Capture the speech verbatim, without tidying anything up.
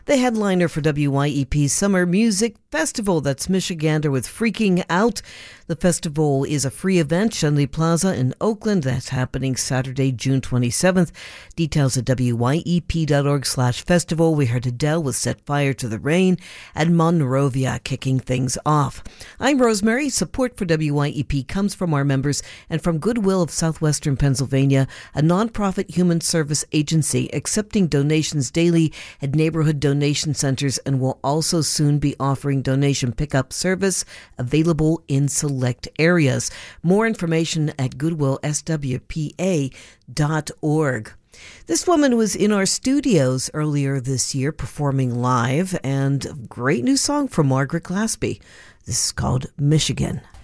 The headliner for W Y E P's Summer Music Festival, that's Michigander with Freaking Out. The festival is a free event, Shenley Plaza in Oakland. That's happening Saturday, June twenty-seventh. Details at W Y E P dot org slash festival. We heard Adele with Set Fire to the Rain and Monrovia kicking things off. I'm Rosemary. Support for W Y E P comes from our members and from Goodwill of Southwestern Pennsylvania, a nonprofit human service agency accepting donations daily at neighborhood donation centers, and will also soon be offering donation pickup service available in select areas. More information at goodwill s w p a dot org. This woman was in our studios earlier this year performing live, and a great new song from Margaret Glaspie. This is called Michigan.